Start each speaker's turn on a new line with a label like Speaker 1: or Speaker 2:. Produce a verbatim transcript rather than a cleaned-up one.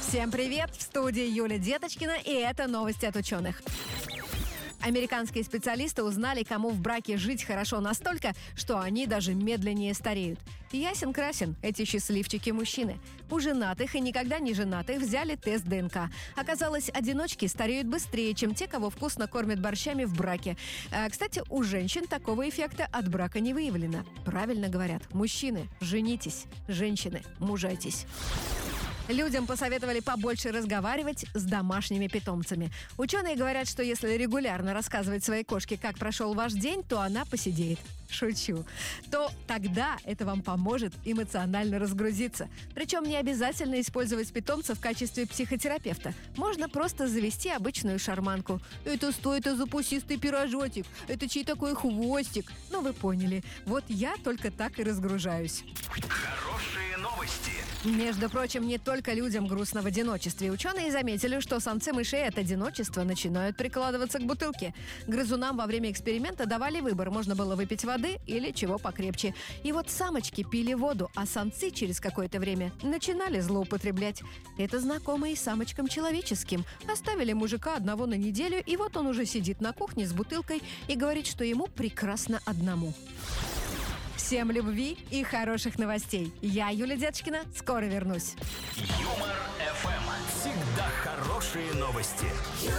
Speaker 1: Всем привет! В студии Юлия Деточкина, и это новости от ученых. Американские специалисты узнали, кому в браке жить хорошо настолько, что они даже медленнее стареют. Ясен-красен, эти счастливчики-мужчины. У женатых и никогда не женатых взяли тест ДНК. Оказалось, одиночки стареют быстрее, чем те, кого вкусно кормят борщами в браке. А, кстати, у женщин такого эффекта от брака не выявлено. Правильно говорят: мужчины, женитесь, женщины, мужайтесь. Людям посоветовали побольше разговаривать с домашними питомцами. Ученые говорят, что если регулярно рассказывать своей кошке, как прошел ваш день, то она посидеет. Шучу. То тогда это вам поможет эмоционально разгрузиться. Причем не обязательно использовать питомца в качестве психотерапевта. Можно просто завести обычную шарманку. Это что, это за пушистый пирожочек? Это чей такой хвостик? Ну, вы поняли. Вот я только так и разгружаюсь.
Speaker 2: Хорошие новости.
Speaker 1: Между прочим, не только людям грустно в одиночестве. Ученые заметили, что самцы мышей от одиночества начинают прикладываться к бутылке. Грызунам во время эксперимента давали выбор. Можно было выпить воды или чего покрепче. И вот самочки пили воду, а самцы через какое-то время начинали злоупотреблять. Это знакомо и самочкам человеческим. Оставили мужика одного на неделю, и вот он уже сидит на кухне с бутылкой и говорит, что ему прекрасно одному. Всем любви и хороших новостей. Я, Юлия Деточкина, скоро вернусь.
Speaker 2: Юмор эф эм. Всегда хорошие новости.